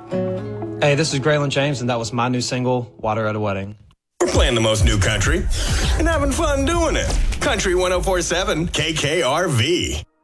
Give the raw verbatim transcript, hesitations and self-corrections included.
Hey, this is Graylin James, and that was my new single, Water at a Wedding. We're playing the most new country and having fun doing it. Country one oh four point seven K K R V.